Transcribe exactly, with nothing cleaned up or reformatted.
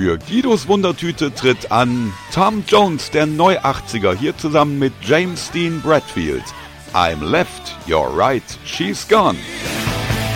Für Guidos Wundertüte tritt an Tom Jones, der Neu-achtziger, hier zusammen mit James Dean Bradfield. I'm left, you're right, she's gone.